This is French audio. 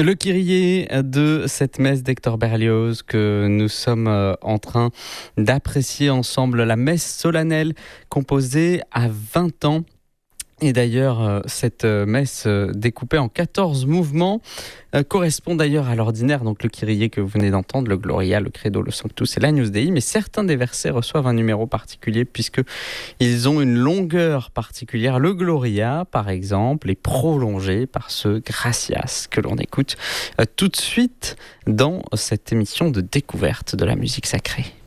Le Kyrie de cette messe d'Hector Berlioz que nous sommes en train d'apprécier ensemble, la messe solennelle composée à 20 ans. Et d'ailleurs, cette messe découpée en 14 mouvements correspond d'ailleurs à l'ordinaire, donc le Kyrie que vous venez d'entendre, le Gloria, le Credo, le Sanctus et l'Agnus Dei, mais certains des versets reçoivent un numéro particulier puisqu'ils ont une longueur particulière. Le Gloria, par exemple, est prolongé par ce Gratias que l'on écoute tout de suite dans cette émission de découverte de la musique sacrée.